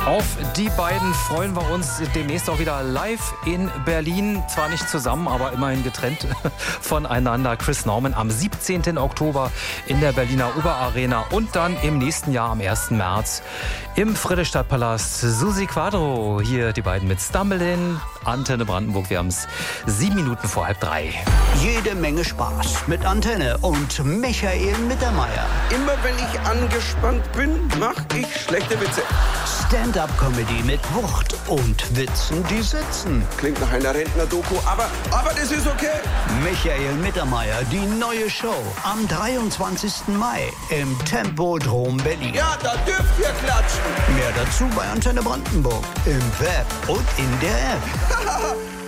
Auf die beiden freuen wir uns demnächst auch wieder live in Berlin. Zwar nicht zusammen, aber immerhin getrennt voneinander. Chris Norman am 17. Oktober in der Berliner Oberarena und dann im nächsten Jahr am 1. März im Friedrichstadtpalast. Susi Quadro, hier die beiden mit Stumblein, Antenne Brandenburg. Wir haben es 7 Minuten vor 2:30. Jede Menge Spaß mit Antenne und Michael Mittermeier. Immer wenn ich angespannt bin, mache ich schlechte Witze. Stand-up-Comedy mit Wucht und Witzen, die sitzen. Klingt nach einer Rentner-Doku, aber das ist okay. Michael Mittermeier, die neue Show am 23. Mai im Tempodrom Berlin. Ja, da dürft ihr klatschen. Mehr dazu bei Antenne Brandenburg im Web und in der App.